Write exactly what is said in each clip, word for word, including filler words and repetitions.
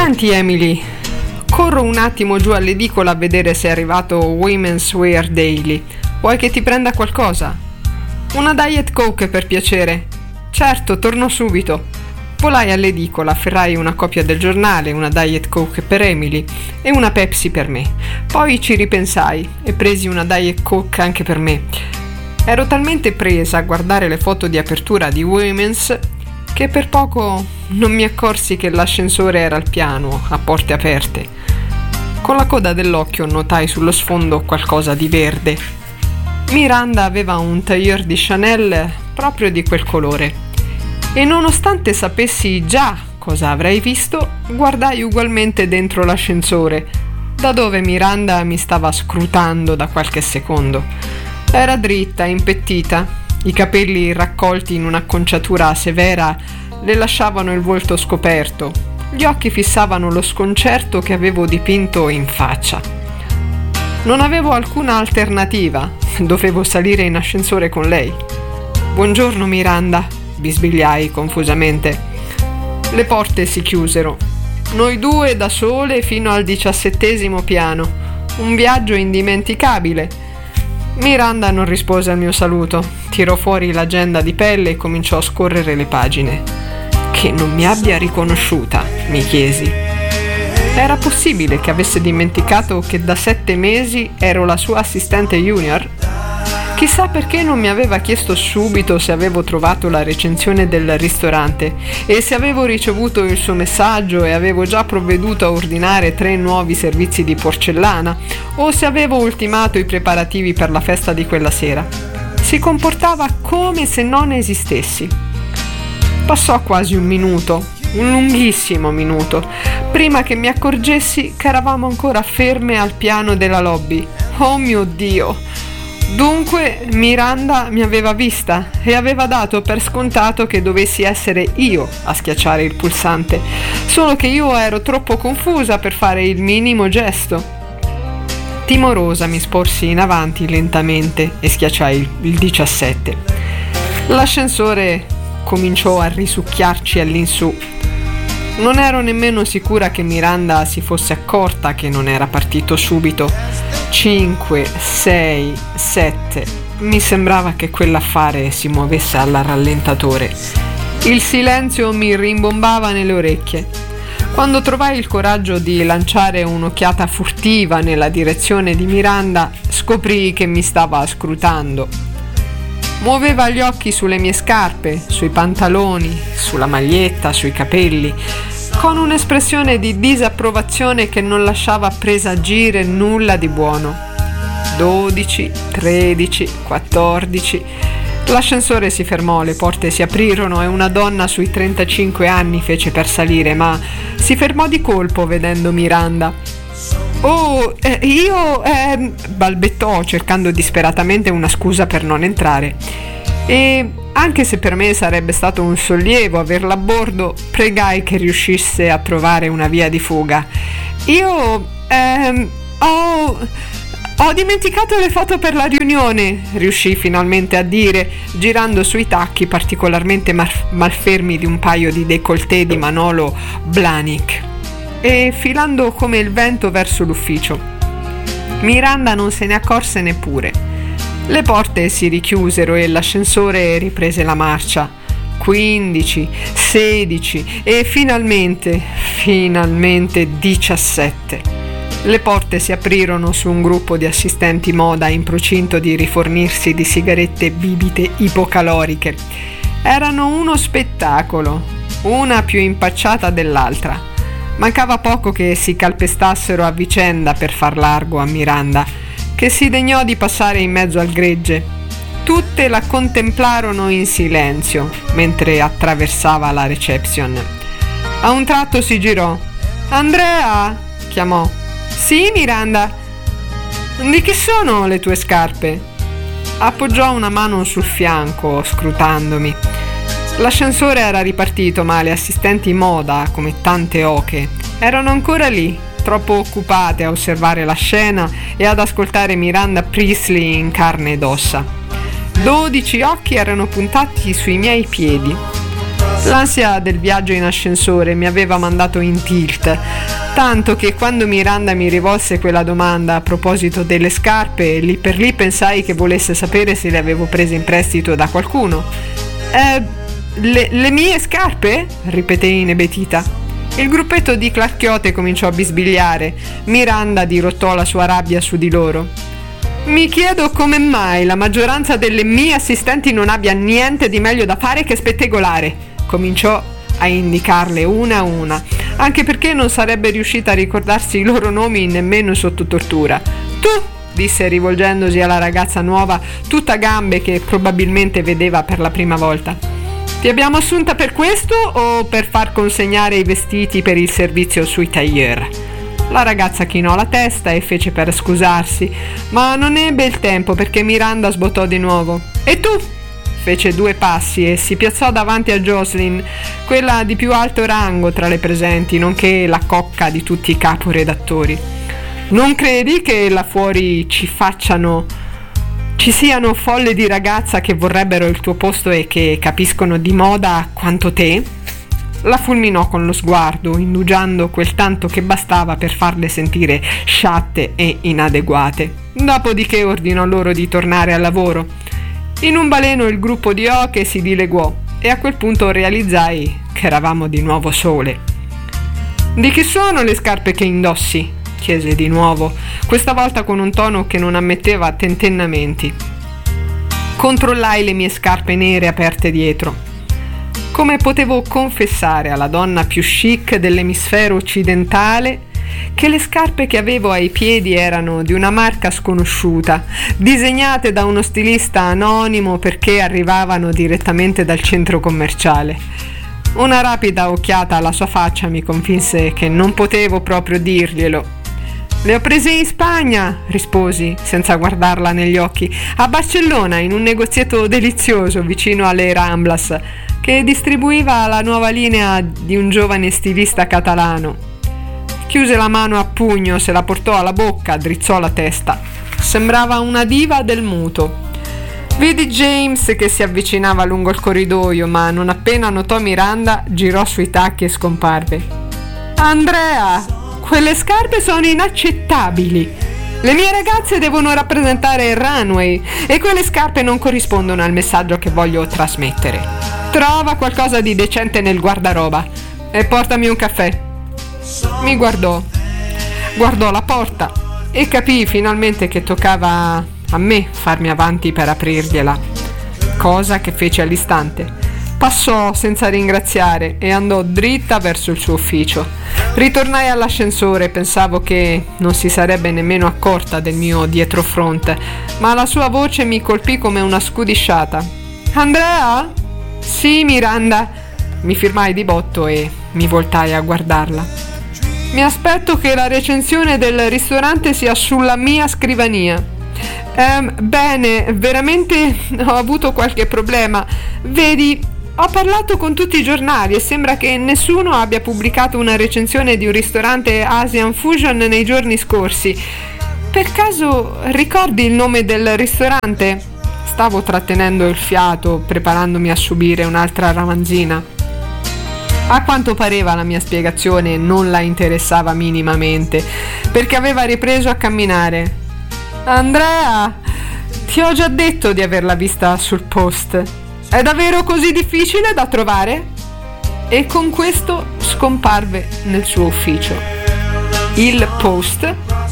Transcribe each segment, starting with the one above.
Senti Emily, corro un attimo giù all'edicola a vedere se è arrivato Women's Wear Daily. Vuoi che ti prenda qualcosa? Una Diet Coke per piacere. Certo, torno subito. Volai all'edicola, afferrai una copia del giornale, una Diet Coke per Emily e una Pepsi per me. Poi ci ripensai e presi una Diet Coke anche per me. Ero talmente presa a guardare le foto di apertura di Women's che per poco non mi accorsi che l'ascensore era al piano, a porte aperte. Con la coda dell'occhio notai sullo sfondo qualcosa di verde. Miranda aveva un tailleur di Chanel proprio di quel colore e nonostante sapessi già cosa avrei visto, guardai ugualmente dentro l'ascensore, da dove Miranda mi stava scrutando da qualche secondo. Era dritta, impettita. I capelli raccolti in un'acconciatura severa le lasciavano il volto scoperto. Gli occhi fissavano lo sconcerto che avevo dipinto in faccia. Non avevo alcuna alternativa. Dovevo salire in ascensore con lei. «Buongiorno Miranda», bisbigliai confusamente. Le porte si chiusero. Noi due da sole fino al diciassettesimo piano. Un viaggio indimenticabile. Miranda non rispose al mio saluto. Tirò fuori l'agenda di pelle e cominciò a scorrere le pagine. Che non mi abbia riconosciuta, mi chiesi. Era possibile che avesse dimenticato che da sette mesi ero la sua assistente junior? Chissà perché non mi aveva chiesto subito se avevo trovato la recensione del ristorante e se avevo ricevuto il suo messaggio e avevo già provveduto a ordinare tre nuovi servizi di porcellana o se avevo ultimato i preparativi per la festa di quella sera. Si comportava come se non esistessi. Passò quasi un minuto, un lunghissimo minuto, prima che mi accorgessi che eravamo ancora ferme al piano della lobby. Oh mio Dio! Dunque Miranda mi aveva vista e aveva dato per scontato che dovessi essere io a schiacciare il pulsante, solo che io ero troppo confusa per fare il minimo gesto. Timorosa mi sporsi in avanti lentamente e schiacciai il diciassette. L'ascensore cominciò a risucchiarci all'insù. Non ero nemmeno sicura che Miranda si fosse accorta che non era partito subito. Cinque, sei, sette. Mi sembrava che quell'affare si muovesse alla rallentatore. Il silenzio mi rimbombava nelle orecchie. Quando trovai il coraggio di lanciare un'occhiata furtiva nella direzione di Miranda, scoprii che mi stava scrutando. Muoveva gli occhi sulle mie scarpe, sui pantaloni, sulla maglietta, sui capelli, con un'espressione di disapprovazione che non lasciava presagire nulla di buono. Dodici, tredici, quattordici. L'ascensore si fermò, le porte si aprirono e una donna sui trentacinque anni fece per salire, ma si fermò di colpo vedendo Miranda. «Oh, eh, io...» eh, balbettò cercando disperatamente una scusa per non entrare. E anche se per me sarebbe stato un sollievo averla a bordo, pregai che riuscisse a trovare una via di fuga. «Io... ehm... ho... ho dimenticato le foto per la riunione», riuscì finalmente a dire, girando sui tacchi particolarmente mar- malfermi di un paio di décolleté di Manolo Blahnik e filando come il vento verso l'ufficio. Miranda non se ne accorse neppure. Le porte si richiusero e l'ascensore riprese la marcia. Quindici, sedici e finalmente, finalmente diciassette. Le porte si aprirono su un gruppo di assistenti moda in procinto di rifornirsi di sigarette bibite ipocaloriche. Erano uno spettacolo, una più impacciata dell'altra. Mancava poco che si calpestassero a vicenda per far largo a Miranda, che si degnò di passare in mezzo al gregge. Tutte la contemplarono in silenzio mentre attraversava la reception. A un tratto si girò. «Andrea!» chiamò. «Sì, Miranda?» «Di che sono le tue scarpe?» Appoggiò una mano sul fianco, scrutandomi. L'ascensore era ripartito, ma le assistenti moda, come tante oche, erano ancora lì, troppo occupate a osservare la scena e ad ascoltare Miranda Priestley in carne ed ossa. Dodici occhi erano puntati sui miei piedi. L'ansia del viaggio in ascensore mi aveva mandato in tilt, tanto che quando Miranda mi rivolse quella domanda a proposito delle scarpe, lì per lì pensai che volesse sapere se le avevo prese in prestito da qualcuno. Eh, le, le mie scarpe? Ripetei inebetita. Il gruppetto di clarchiote cominciò a bisbigliare. Miranda dirottò la sua rabbia su di loro. Mi chiedo come mai la maggioranza delle mie assistenti non abbia niente di meglio da fare che spettegolare. Cominciò a indicarle una a una, anche perché non sarebbe riuscita a ricordarsi i loro nomi nemmeno sotto tortura. Tu, disse rivolgendosi alla ragazza nuova, tutta gambe, che probabilmente vedeva per la prima volta. Ti abbiamo assunta per questo o per far consegnare i vestiti per il servizio sui tailleur? La ragazza chinò la testa e fece per scusarsi, ma non ebbe il tempo perché Miranda sbottò di nuovo. E tu? Fece due passi e si piazzò davanti a Jocelyn, quella di più alto rango tra le presenti, nonché la cocca di tutti i caporedattori. Non credi che là fuori ci facciano, ci siano folle di ragazza che vorrebbero il tuo posto e che capiscono di moda quanto te? La fulminò con lo sguardo, indugiando quel tanto che bastava per farle sentire sciatte e inadeguate. Dopodiché ordinò loro di tornare al lavoro. In un baleno il gruppo di oche si dileguò e a quel punto realizzai che eravamo di nuovo sole. Di chi sono le scarpe che indossi? Chiese di nuovo, questa volta con un tono che non ammetteva tentennamenti. Controllai le mie scarpe nere aperte dietro. Come potevo confessare alla donna più chic dell'emisfero occidentale che le scarpe che avevo ai piedi erano di una marca sconosciuta, disegnate da uno stilista anonimo perché arrivavano direttamente dal centro commerciale. Una rapida occhiata alla sua faccia mi convinse che non potevo proprio dirglielo. Le ho prese in Spagna, risposi senza guardarla negli occhi, a Barcellona, in un negozietto delizioso vicino alle Ramblas che distribuiva la nuova linea di un giovane stilista catalano. Chiuse la mano a pugno, se la portò alla bocca, drizzò la testa. Sembrava una diva del muto. Vidi James che si avvicinava lungo il corridoio, ma non appena notò Miranda, girò sui tacchi e scomparve. Andrea, quelle scarpe sono inaccettabili. Le mie ragazze devono rappresentare il runway e quelle scarpe non corrispondono al messaggio che voglio trasmettere. Trova qualcosa di decente nel guardaroba e portami un caffè. Mi guardò, guardò la porta e capii finalmente che toccava a me farmi avanti per aprirgliela, cosa che fece all'istante. Passò senza ringraziare e andò dritta verso il suo ufficio. Ritornai all'ascensore, pensavo che non si sarebbe nemmeno accorta del mio dietrofront, ma la sua voce mi colpì come una scudisciata. Andrea? Sì, Miranda. Mi firmai di botto e mi voltai a guardarla. Mi aspetto che la recensione del ristorante sia sulla mia scrivania. Ehm, bene, veramente ho avuto qualche problema. Vedi, ho parlato con tutti i giornali e sembra che nessuno abbia pubblicato una recensione di un ristorante Asian Fusion nei giorni scorsi. Per caso ricordi il nome del ristorante? Stavo trattenendo il fiato, preparandomi a subire un'altra ramanzina. A quanto pareva la mia spiegazione non la interessava minimamente, perché aveva ripreso a camminare. Andrea, ti ho già detto di averla vista sul post. È davvero così difficile da trovare? E con questo scomparve nel suo ufficio. Il Post?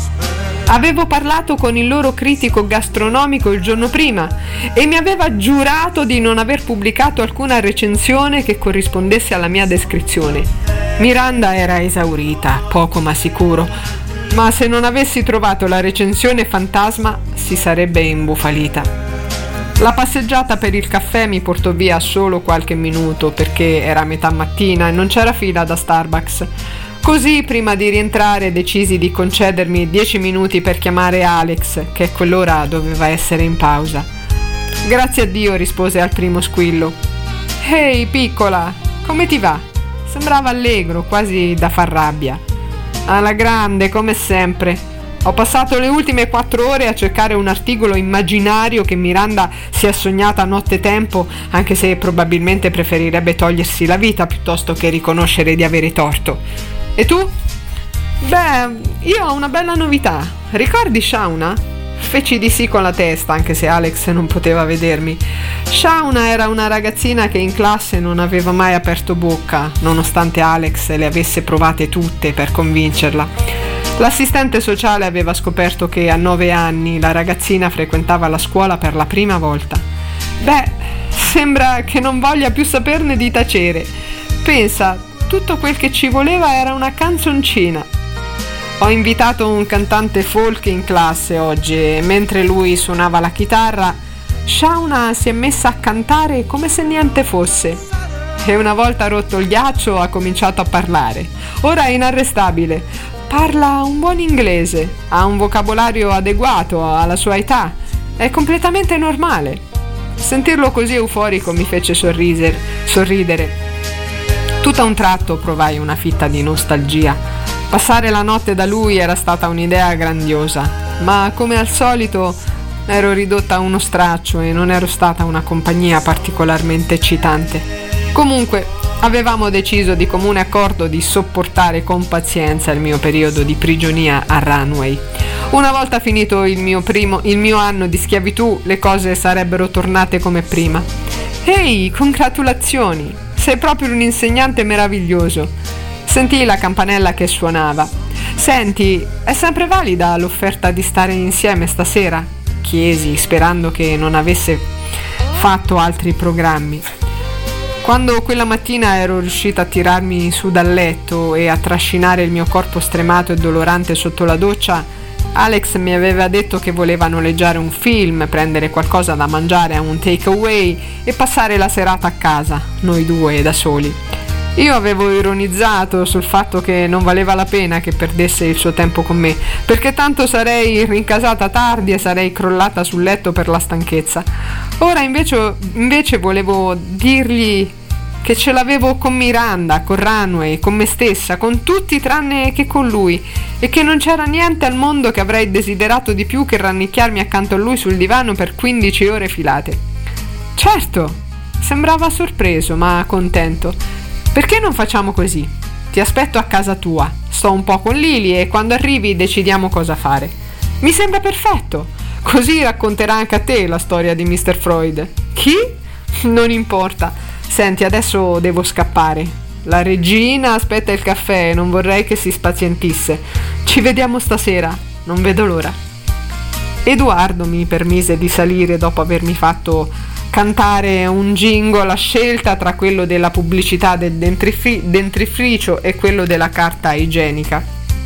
Avevo parlato con il loro critico gastronomico il giorno prima e mi aveva giurato di non aver pubblicato alcuna recensione che corrispondesse alla mia descrizione. Miranda era esaurita, poco ma sicuro, ma se non avessi trovato la recensione fantasma si sarebbe imbufalita. La passeggiata per il caffè mi portò via solo qualche minuto perché era metà mattina e non c'era fila da Starbucks. Così, prima di rientrare, decisi di concedermi dieci minuti per chiamare Alex, che a quell'ora doveva essere in pausa. Grazie a Dio, rispose al primo squillo. Ehi, piccola, come ti va? Sembrava allegro, quasi da far rabbia. Alla grande, come sempre. Ho passato le ultime quattro ore a cercare un articolo immaginario che Miranda si è sognata nottetempo, anche se probabilmente preferirebbe togliersi la vita piuttosto che riconoscere di avere torto. E tu? Beh, io ho una bella novità. Ricordi Shauna? Feci di sì con la testa, anche se Alex non poteva vedermi. Shauna era una ragazzina che in classe non aveva mai aperto bocca, nonostante Alex le avesse provate tutte per convincerla. L'assistente sociale aveva scoperto che a nove anni la ragazzina frequentava la scuola per la prima volta. Beh, sembra che non voglia più saperne di tacere. Pensa, tutto quel che ci voleva era una canzoncina. Ho invitato un cantante folk in classe oggi e mentre lui suonava la chitarra, Shauna si è messa a cantare come se niente fosse. E una volta rotto il ghiaccio ha cominciato a parlare. Ora è inarrestabile. Parla un buon inglese, ha un vocabolario adeguato alla sua età. È completamente normale. Sentirlo così euforico mi fece sorridere. sorridere. Tutto a un tratto provai una fitta di nostalgia. Passare la notte da lui era stata un'idea grandiosa, ma come al solito ero ridotta a uno straccio e non ero stata una compagnia particolarmente eccitante. Comunque, avevamo deciso di comune accordo di sopportare con pazienza il mio periodo di prigionia a Runway. Una volta finito il mio, primo, il mio anno di schiavitù, le cose sarebbero tornate come prima. Ehi, congratulazioni! Sei proprio un insegnante meraviglioso! Sentii la campanella che suonava. Senti, è sempre valida l'offerta di stare insieme stasera? Chiesi, sperando che non avesse fatto altri programmi. Quando quella mattina ero riuscita a tirarmi su dal letto e a trascinare il mio corpo stremato e dolorante sotto la doccia, Alex mi aveva detto che voleva noleggiare un film, prendere qualcosa da mangiare a un takeaway e passare la serata a casa, noi due da soli. Io avevo ironizzato sul fatto che non valeva la pena che perdesse il suo tempo con me, perché tanto sarei rincasata tardi e sarei crollata sul letto per la stanchezza. Ora invece, invece volevo dirgli che ce l'avevo con Miranda, con Runway, con me stessa, con tutti tranne che con lui, e che non c'era niente al mondo che avrei desiderato di più che rannicchiarmi accanto a lui sul divano per quindici ore filate. Certo, sembrava sorpreso ma contento. Perché non facciamo così? Ti aspetto a casa tua, sto un po' con Lily e quando arrivi decidiamo cosa fare. Mi sembra perfetto, così racconterà anche a te la storia di mister Freud. Chi? Non importa. Senti, adesso devo scappare. La regina aspetta il caffè e non vorrei che si spazientisse. Ci vediamo stasera, non vedo l'ora. Edoardo mi permise di salire dopo avermi fatto cantare un jingle a scelta tra quello della pubblicità del dentrifri- dentrificio e quello della carta igienica.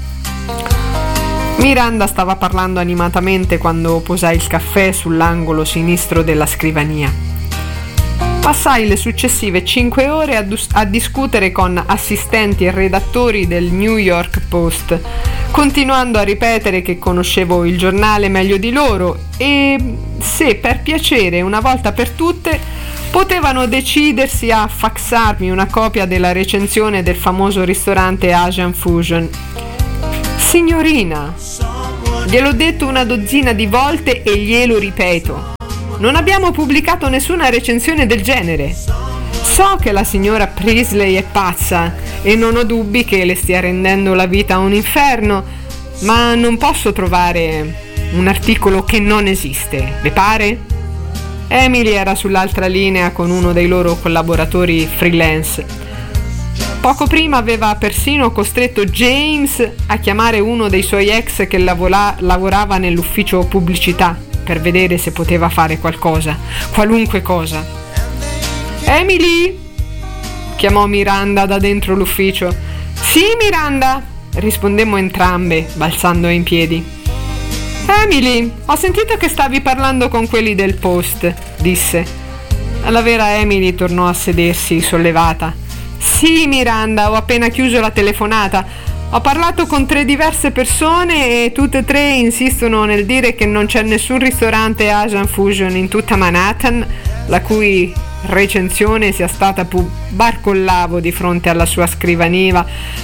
Miranda stava parlando animatamente quando posai il caffè sull'angolo sinistro della scrivania. Passai le successive cinque ore a, dus- a discutere con assistenti e redattori del New York Post, continuando a ripetere che conoscevo il giornale meglio di loro e se per piacere una volta per tutte potevano decidersi a faxarmi una copia della recensione del famoso ristorante Asian Fusion. Signorina, gliel'ho detto una dozzina di volte e glielo ripeto. Non abbiamo pubblicato nessuna recensione del genere. So che la signora Priestley è pazza e non ho dubbi che le stia rendendo la vita un inferno, ma non posso trovare un articolo che non esiste, le pare? Emily era sull'altra linea con uno dei loro collaboratori freelance. Poco prima aveva persino costretto James a chiamare uno dei suoi ex che lavora- lavorava nell'ufficio pubblicità per vedere se poteva fare qualcosa, qualunque cosa. Emily? Chiamò Miranda da dentro l'ufficio. Sì, Miranda, rispondemmo entrambe, balzando in piedi. Emily, ho sentito che stavi parlando con quelli del Post, disse. La vera Emily tornò a sedersi, sollevata. Sì, Miranda, ho appena chiuso la telefonata. Ho parlato con tre diverse persone e tutte e tre insistono nel dire che non c'è nessun ristorante Asian Fusion in tutta Manhattan la cui recensione sia stata più barcollavo di fronte alla sua scrivania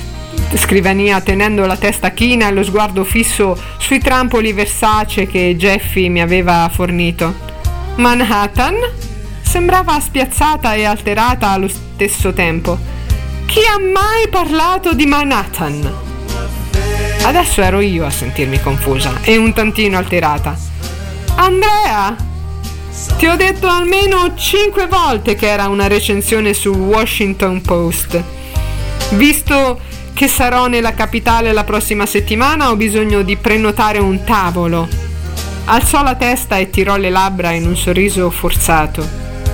scrivania tenendo la testa china e lo sguardo fisso sui trampoli Versace che Jeffy mi aveva fornito. Manhattan? Sembrava spiazzata e alterata allo stesso tempo. Chi ha mai parlato di Manhattan? Adesso ero io a sentirmi confusa e un tantino alterata. Andrea, ti ho detto almeno cinque volte che era una recensione sul Washington Post. Visto che sarò nella capitale la prossima settimana, ho bisogno di prenotare un tavolo. Alzò la testa e tirò le labbra in un sorriso forzato.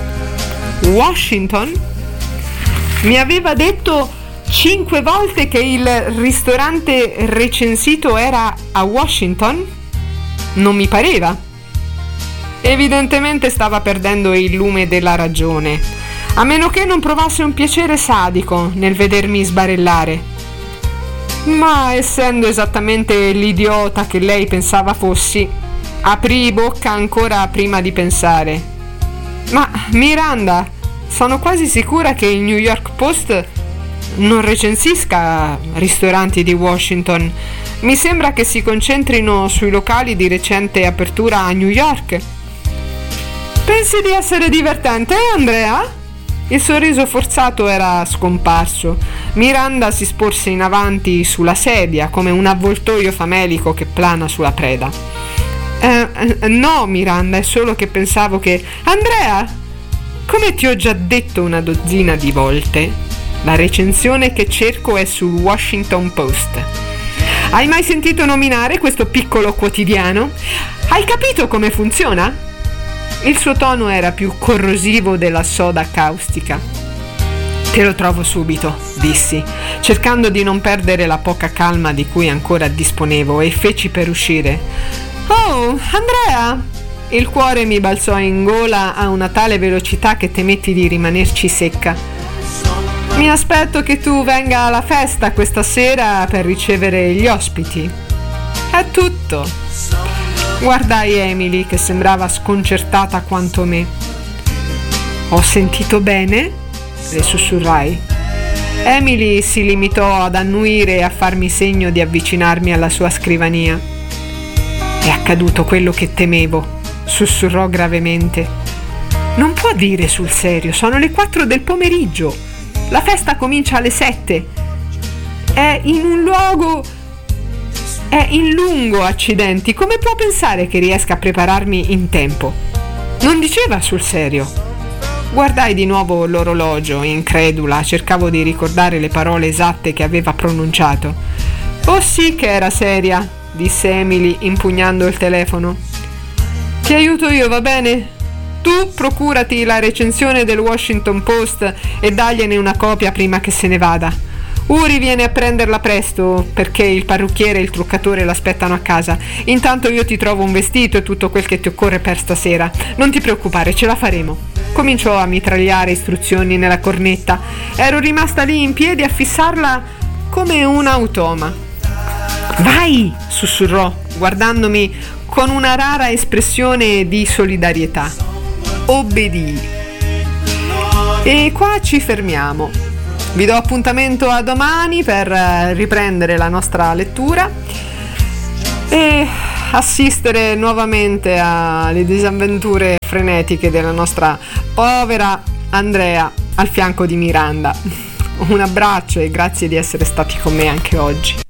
Washington? Mi aveva detto cinque volte che il ristorante recensito era a Washington? Non mi pareva. Evidentemente stava perdendo il lume della ragione, a meno che non provasse un piacere sadico nel vedermi sbarellare. Ma essendo esattamente l'idiota che lei pensava fossi, aprii bocca ancora prima di pensare. Ma Miranda, sono quasi sicura che il New York Post non recensisca ristoranti di Washington. Mi sembra che si concentrino sui locali di recente apertura a New York. Pensi di essere divertente, Andrea? Il sorriso forzato era scomparso. Miranda si sporse in avanti sulla sedia come un avvoltoio famelico che plana sulla preda. Eh, no, Miranda, è solo che pensavo che... Andrea, come ti ho già detto una dozzina di volte, la recensione che cerco è sul Washington Post. Hai mai sentito nominare questo piccolo quotidiano? Hai capito come funziona? Il suo tono era più corrosivo della soda caustica. Te lo trovo subito, dissi, cercando di non perdere la poca calma di cui ancora disponevo, e feci per uscire. Oh, Andrea! Il cuore mi balzò in gola a una tale velocità che temetti di rimanerci secca. Mi aspetto che tu venga alla festa questa sera per ricevere gli ospiti. È tutto. Guardai Emily, che sembrava sconcertata quanto me. Ho sentito bene? Le sussurrai. Emily si limitò ad annuire e a farmi segno di avvicinarmi alla sua scrivania. È accaduto quello che temevo, sussurrò gravemente. Non può dire sul serio, sono le quattro del pomeriggio. La festa comincia alle sette. È in un luogo... È in lungo, accidenti. Come può pensare che riesca a prepararmi in tempo? Non diceva sul serio. Guardai di nuovo l'orologio, incredula, cercavo di ricordare le parole esatte che aveva pronunciato. Oh sì che era seria, disse Emily impugnando il telefono. Ti aiuto io, va bene? Tu procurati la recensione del Washington Post e dagliene una copia prima che se ne vada. Uri viene a prenderla presto perché il parrucchiere e il truccatore l'aspettano a casa. Intanto io ti trovo un vestito e tutto quel che ti occorre per stasera. Non ti preoccupare, ce la faremo. Cominciò a mitragliare istruzioni nella cornetta. Ero rimasta lì in piedi a fissarla come un automa. Vai! Sussurrò, guardandomi con una rara espressione di solidarietà. Obbedii. E qua ci fermiamo. Vi do appuntamento a domani per riprendere la nostra lettura e assistere nuovamente alle disavventure frenetiche della nostra povera Andrea al fianco di Miranda. Un abbraccio e grazie di essere stati con me anche oggi.